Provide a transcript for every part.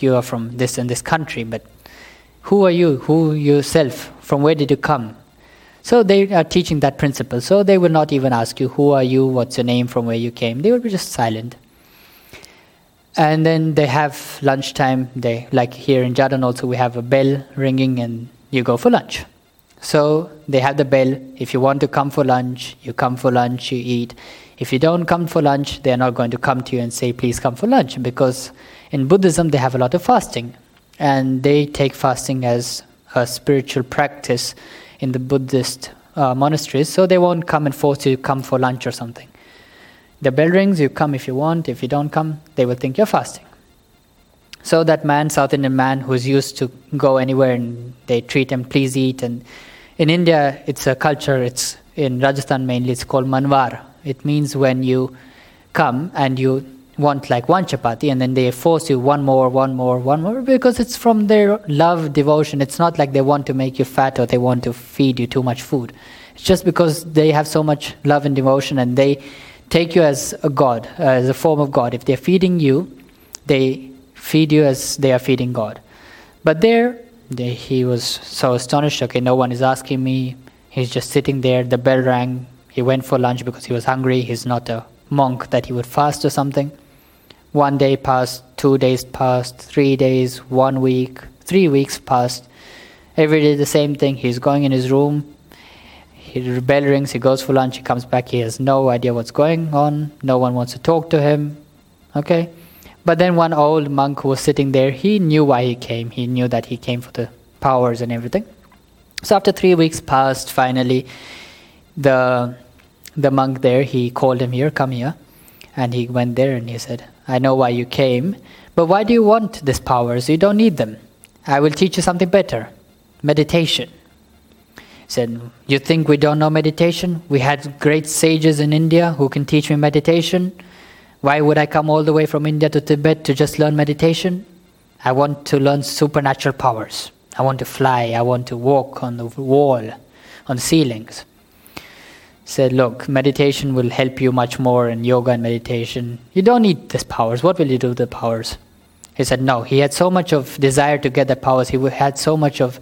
you are from this and this country, but who are you? Who yourself? From where did you come? So they are teaching that principle. So they will not even ask you, who are you? What's your name? From where you came? They will be just silent. And then they have lunchtime. They, like here in Jharkhand also, we have a bell ringing and you go for lunch. So they have the bell. If you want to come for lunch, you come for lunch, you eat. If you don't come for lunch, they are not going to come to you and say, please come for lunch. Because in Buddhism, they have a lot of fasting. And they take fasting as a spiritual practice in the Buddhist monasteries. So they won't come and force you to come for lunch or something. The bell rings, you come if you want. If you don't come, they will think you're fasting. So that man, South Indian man, who's used to go anywhere and they treat him, please eat. And in India, it's a culture, it's in Rajasthan mainly, it's called manvar. It means when you come and you want like one chapati and then they force you one more, because it's from their love, devotion. It's not like they want to make you fat or they want to feed you too much food. It's just because they have so much love and devotion and they take you as a god, as a form of God. If they're feeding you, they feed you as they are feeding God. But he was so astonished. Okay, no one is asking me. He's just sitting there. The bell rang. He went for lunch because he was hungry. He's not a monk that he would fast or something. 1 day passed, 2 days passed, 3 days, 1 week, 3 weeks passed. Every day the same thing. He's going in his room. The bell rings. He goes for lunch. He comes back. He has no idea what's going on. No one wants to talk to him. Okay. But then one old monk who was sitting there, he knew why he came. He knew that he came for the powers and everything. So after 3 weeks passed, finally, the monk there, he called him here, come here. And he went there and he said, I know why you came, but why do you want these powers? You don't need them. I will teach you something better, meditation. He said, you think we don't know meditation? We had great sages in India who can teach me meditation. Why would I come all the way from India to Tibet to just learn meditation? I want to learn supernatural powers. I want to fly. I want to walk on the wall, on the ceilings. He said, look, meditation will help you much more in yoga and meditation. You don't need these powers. What will you do with the powers? He said, no. He had so much of desire to get the powers. He had so much of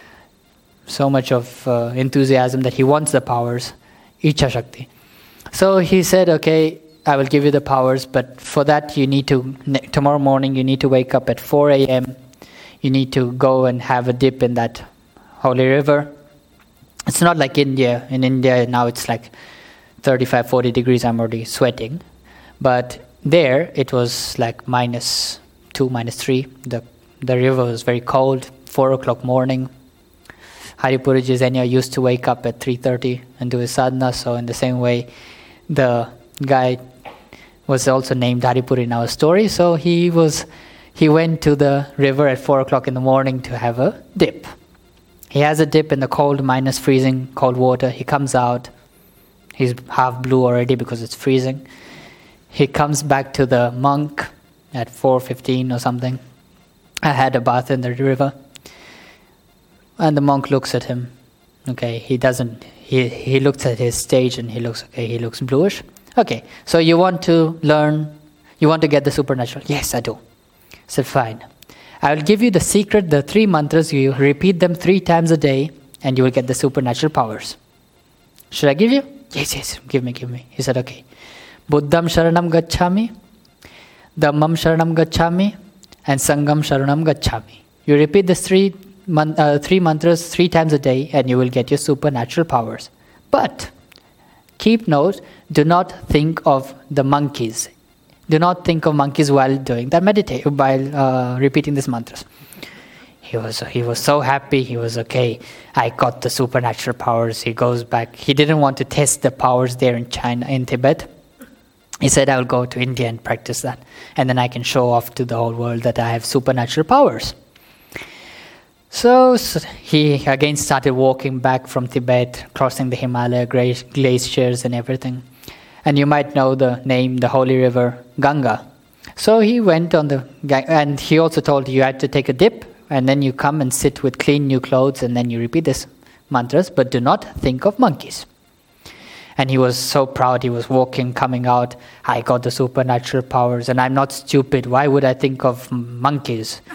enthusiasm that he wants the powers. Icha Shakti. So he said, okay, I will give you the powers, but for that you need to, tomorrow morning you need to wake up at 4 a.m. You need to go and have a dip in that holy river. It's not like India. In India now it's like 35, 40 degrees, I'm already sweating. But there it was like -2, -3. The river was very cold, 4 o'clock morning. Haripuri Zenia used to wake up at 3:30 and do his sadhana, so in the same way, the guy was also named Haripuri in our story. So he went to the river at 4 o'clock in the morning to have a dip. He has a dip in the cold, minus freezing, cold water. He comes out. He's half blue already because it's freezing. He comes back to the monk at 4:15 or something. I had a bath in the river. And the monk looks at him. Okay, he looks at his stage and he looks bluish. Okay, so you want to get the supernatural? Yes, I do. I said, fine. I will give you the secret, the 3 mantras. You repeat them 3 times a day and you will get the supernatural powers. Should I give you? Yes, give me. He said, okay. Buddham Sharanam Gacchami, Dhammam Sharanam Gacchami, and Sangham Sharanam Gacchami. You repeat these 3 mantras 3 times a day and you will get your supernatural powers. But keep note, do not think of the monkeys. Do not think of monkeys while doing that meditation, while repeating these mantras. He was so happy. He was okay. I got the supernatural powers. He goes back. He didn't want to test the powers there in China, in Tibet. He said, I will go to India and practice that. And then I can show off to the whole world that I have supernatural powers. So he again started walking back from Tibet, crossing the Himalaya glaciers and everything. And you might know the name, the holy river, Ganga. So he went on and he also told you had to take a dip, and then you come and sit with clean new clothes, and then you repeat these mantras, but do not think of monkeys. And he was so proud. He was walking, coming out. I got the supernatural powers, and I'm not stupid. Why would I think of monkeys?